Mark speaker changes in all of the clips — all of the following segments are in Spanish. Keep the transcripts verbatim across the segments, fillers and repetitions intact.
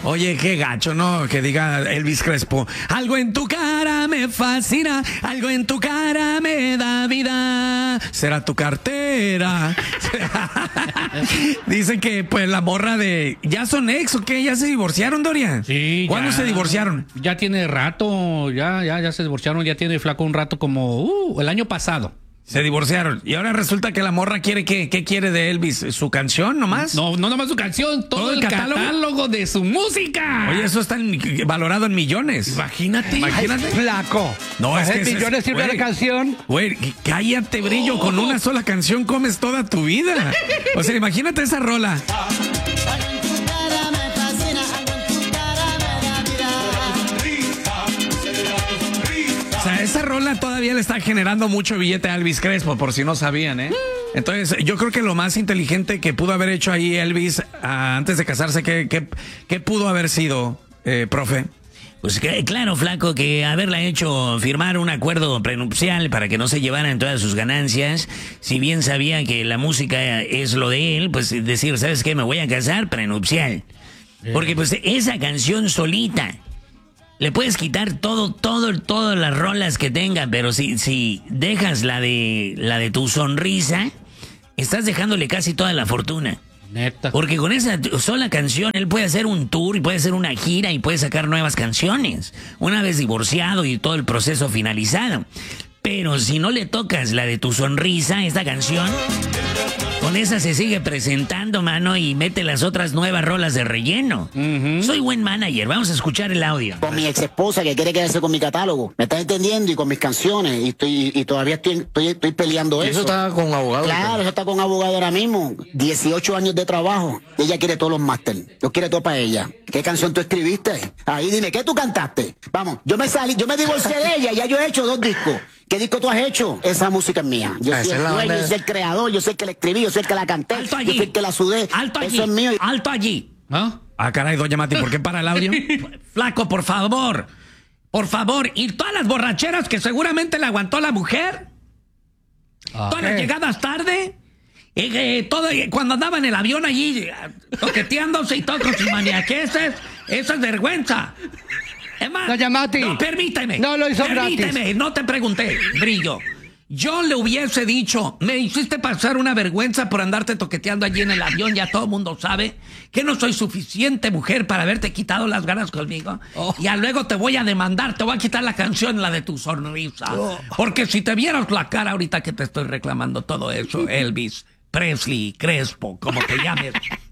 Speaker 1: Oye, qué gacho, ¿no? Que diga Elvis Crespo. Algo en tu cara me fascina, algo en tu cara me da vida. Será tu cartera. Dicen que, pues, la morra de... ¿Ya son ex o qué? ¿Ya se divorciaron, Dorian?
Speaker 2: Sí.
Speaker 1: ¿Cuándo
Speaker 2: ya,
Speaker 1: se divorciaron?
Speaker 2: Ya tiene rato, ya, ya, ya se divorciaron, ya tiene Flaco un rato como uh, el año pasado.
Speaker 1: Se divorciaron. Y ahora resulta que la morra quiere que, ¿qué quiere de Elvis? ¿Su canción nomás?
Speaker 2: No, no nomás su canción, todo, ¿Todo el, el catálogo? catálogo de su música.
Speaker 1: Oye, eso está en, valorado en millones.
Speaker 2: Imagínate.
Speaker 3: Imagínate. Ay, Flaco.
Speaker 1: No, es que
Speaker 3: millones sirve la canción.
Speaker 1: Güey, cállate, Brillo. Oh. Con una sola canción comes toda tu vida. O sea, imagínate esa rola. O sea, esa rola todavía le está generando mucho billete a Elvis Crespo, por si no sabían, ¿eh? Entonces, yo creo que lo más inteligente que pudo haber hecho ahí Elvis ah, antes de casarse, ¿qué, qué, qué pudo haber sido, eh, profe?
Speaker 4: Pues que, claro, Flaco, que haberla hecho firmar un acuerdo prenupcial para que no se llevaran todas sus ganancias, si bien sabía que la música es lo de él, pues decir, ¿sabes qué? Me voy a casar, prenupcial. Porque pues esa canción solita, le puedes quitar todo, todo, todas las rolas que tenga, pero si, si dejas la de, la de tu sonrisa, estás dejándole casi toda la fortuna.
Speaker 2: Neta.
Speaker 4: Porque con esa sola canción él puede hacer un tour y puede hacer una gira y puede sacar nuevas canciones. Una vez divorciado y todo el proceso finalizado. Pero si no le tocas la de tu sonrisa, esta canción, con esa se sigue presentando, mano, y mete las otras nuevas rolas de relleno. Uh-huh. Soy buen manager, vamos a escuchar el audio.
Speaker 5: Con mi ex esposa que quiere quedarse con mi catálogo, ¿me estás entendiendo? Y con mis canciones, y, estoy, y todavía estoy, estoy, estoy peleando eso.
Speaker 3: Eso está con abogado.
Speaker 5: Claro, eso está con abogado ahora mismo. dieciocho años de trabajo. Ella quiere todos los máster. Yo quiero todo para ella. ¿Qué canción tú escribiste? Ahí dime, ¿qué tú cantaste? Vamos, yo me salí, yo me divorcié de ella, ya yo he hecho dos discos. ¿Qué disco tú has hecho? Esa música es mía. Yo soy el dueño, yo soy el creador, yo soy el que la escribí, yo soy el que la canté,
Speaker 4: Alto allí.
Speaker 5: yo soy el que la sudé.
Speaker 4: Alto allí.
Speaker 5: Eso es mío.
Speaker 4: Alto allí.
Speaker 1: ¿Ah? Ah, caray, doña Mati, ¿por qué para el audio?
Speaker 4: Flaco, por favor. Por favor. Y todas las borracheras que seguramente le aguantó la mujer. Okay. Todas las llegadas tarde. Eh, eh, todo, eh, cuando andaba en el avión allí, eh, toqueteándose y todo con sus maniaqueses. Eso es vergüenza. Es más,
Speaker 3: doña Mati,
Speaker 4: no, permíteme.
Speaker 3: No lo hizo
Speaker 4: Permíteme,
Speaker 3: gratis.
Speaker 4: No te pregunté, Brillo. Yo le hubiese dicho, me hiciste pasar una vergüenza por andarte toqueteando allí en el avión, ya todo el mundo sabe que no soy suficiente mujer para haberte quitado las ganas conmigo. Oh. Ya luego te voy a demandar, te voy a quitar la canción, la de tu sonrisa. Oh. Porque si te vieras la cara ahorita que te estoy reclamando todo eso, Elvis Presley, Crespo, como te llames,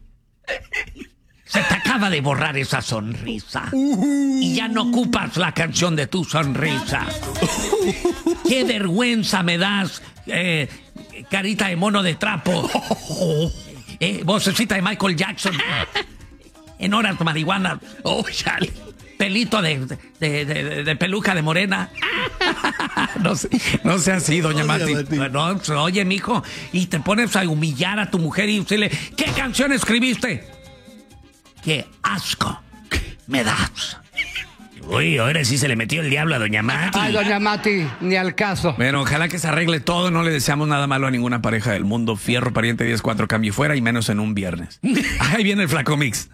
Speaker 4: se te acaba de borrar esa sonrisa. Y ya no ocupas la canción de tu sonrisa. ¡Qué vergüenza me das, eh, carita de mono de trapo! Eh, vocecita de Michael Jackson. En horas marihuanas. Oh, chale. Pelito de, de, de, de peluca de morena.
Speaker 1: No sé, no sea así, doña Mati.
Speaker 4: Bueno, oye, mijo, y te pones a humillar a tu mujer y decirle, ¿qué canción escribiste? ¡Qué asco me das! Uy, ahora sí se le metió el diablo a doña Mati.
Speaker 3: Ay, doña Mati, ni al caso.
Speaker 1: Bueno, ojalá que se arregle todo. No le deseamos nada malo a ninguna pareja del mundo. Fierro, pariente, diez cuatro, cambio fuera y menos en un viernes. Ahí viene el Flaco Mix.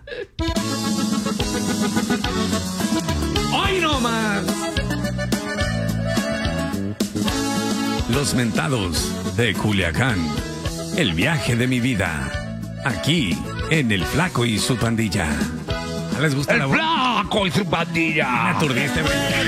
Speaker 1: ¡Hoy no más! Los mentados de Culiacán. El viaje de mi vida. Aquí, en El Flaco y su pandilla. ¿Les gusta
Speaker 3: el
Speaker 1: la voz?
Speaker 3: Flaco y su pandilla.
Speaker 1: Me aturdiste, güey.